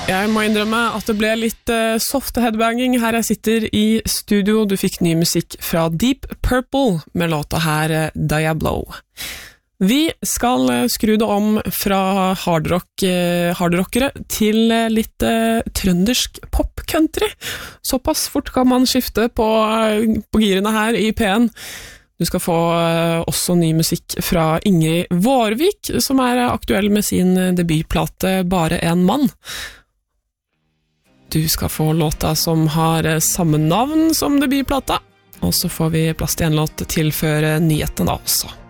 Jeg må innrømme at det ble litt soft headbanging her jeg sitter i studio. Du fikk ny musikk fra Deep Purple med låta her Diablo. Vi skal skru det om fra hardrockere til litt trøndersk pop-country. Såpass fort kan man skifte på girene her i P1. Du skal få også ny musikk fra Ingrid Vårvik, som aktuell med sin debutplate Bare en mann. Du skal få låta som har samme navn som debutplata, og så får vi plass til en låt til før nyhetene da også.